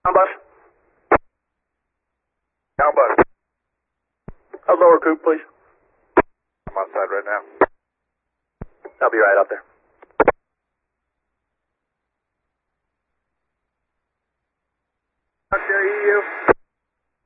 Down bus. Down bus. A lower coupe, please. I'm outside right now. I'll be right up there. Out there, EU.